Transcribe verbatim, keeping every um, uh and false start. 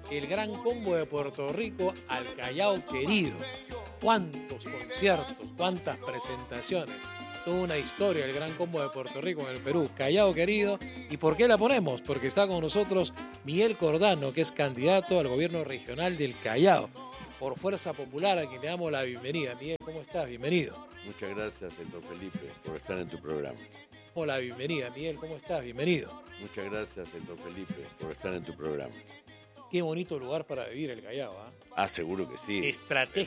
el Gran Combo de Puerto Rico al Callao querido. Cuántos conciertos, cuántas presentaciones. Toda una historia del Gran Combo de Puerto Rico en el Perú. Callao querido. ¿Y por qué la ponemos? Porque está con nosotros Miguel Cordano, que es candidato al gobierno regional del Callao por Fuerza Popular, a quien le damos la bienvenida. Miguel, ¿cómo estás? Bienvenido. Muchas gracias, Héctor Felipe, por estar en tu programa. Hola, bienvenida. Miguel, ¿cómo estás? Bienvenido. Muchas gracias, Héctor Felipe, por estar en tu programa. Qué bonito lugar para vivir el Callao, ¿ah? ¿eh? Ah, seguro que sí. Estratégicamente